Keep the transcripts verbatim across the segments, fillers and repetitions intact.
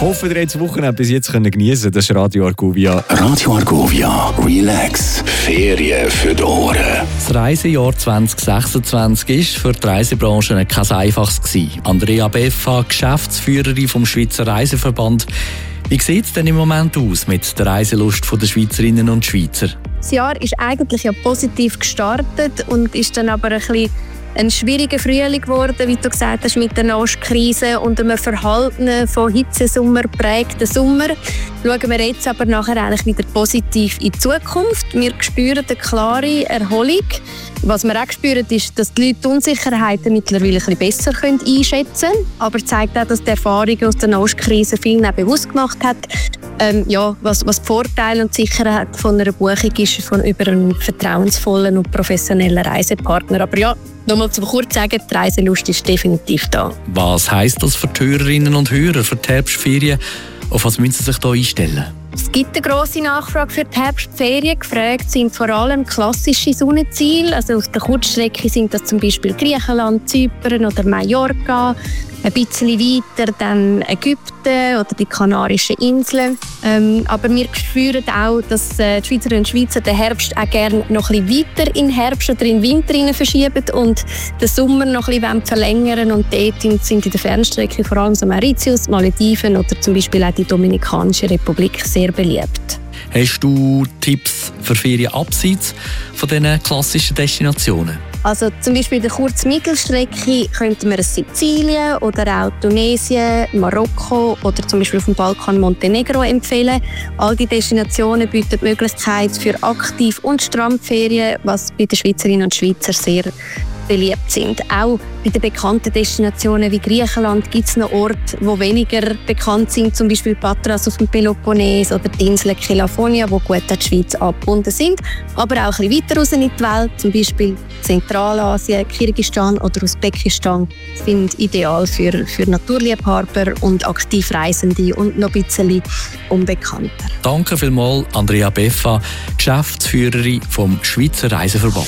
hoffe, ihr habt das Wochenende bis jetzt geniessen können. Das ist Radio Argovia. Radio Argovia. Relax. Ferien für die Ohren. Das Reisejahr zwanzig sechsundzwanzig war für die Reisebranche kein einfaches gewesen. Andrea Beffa, Geschäftsführerin vom Schweizer Reiseverband. Wie sieht es denn im Moment aus mit der Reiselust der Schweizerinnen und Schweizer? Das Jahr ist eigentlich ja positiv gestartet und ist dann aber ein bisschen ein schwieriger Frühling geworden, wie du gesagt hast, mit der Nastkrise und einem verhaltenen, von Hitzesommer geprägten Sommer. Schauen wir jetzt aber nachher eigentlich wieder positiv in die Zukunft. Wir spüren eine klare Erholung. Was wir auch spüren, ist, dass die Leute die Unsicherheiten mittlerweile ein bisschen besser einschätzen können. Aber es zeigt auch, dass die Erfahrung aus der Nastkrise vielen auch bewusst gemacht hat, ähm, ja, was, was die Vorteile und die Sicherheit von einer Buchung ist, von über einen vertrauensvollen und professionellen Reisepartner. Aber ja, nochmal zum kurz sagen, die Reiselust ist definitiv da. Was heisst das für die Hörerinnen und Hörer für die Herbstferien? Auf was müssen Sie sich hier einstellen? Es gibt eine grosse Nachfrage für die Herbstferien. Gefragt sind vor allem klassische Sonnenziele. Also auf der Kurzstrecke sind das zum Beispiel Griechenland, Zypern oder Mallorca. Ein bisschen weiter dann Ägypten oder die Kanarischen Inseln. Ähm, aber wir spüren auch, dass äh, die Schweizerinnen und Schweizer den Herbst auch gerne noch ein bisschen weiter in den Herbst oder in den Winter verschieben und den Sommer noch ein bisschen verlängern. Und dort sind in der Fernstrecke vor allem so Mauritius, Malediven oder zum Beispiel auch die Dominikanische Republik sehr beliebt. Hast du Tipps für Ferien abseits von diesen klassischen Destinationen? Also zum Beispiel der kurzen Mittelstrecke könnten wir Sizilien oder auch Tunesien, Marokko oder zum Beispiel auf dem Balkan Montenegro empfehlen. All diese Destinationen bieten die Möglichkeit für Aktiv- und Strandferien, was bei den Schweizerinnen und Schweizern sehr beliebt sind. Auch bei den bekannten Destinationen wie Griechenland gibt es noch Orte, die weniger bekannt sind, zum Beispiel Patras auf dem Peloponnes oder die Insel Kelafonia, die gut an die Schweiz angebunden sind. Aber auch ein bisschen weiter raus in die Welt, zum Beispiel Zentralasien, Kirgisistan oder Usbekistan, sind ideal für, für Naturliebhaber und Aktivreisende und noch ein bisschen unbekannter. Danke vielmals, Andrea Beffa, Geschäftsführerin vom Schweizer Reiseverband.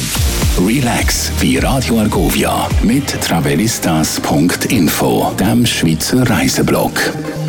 Relax bei Radio Argovia mit travelistas punkt info, dem Schweizer Reiseblog.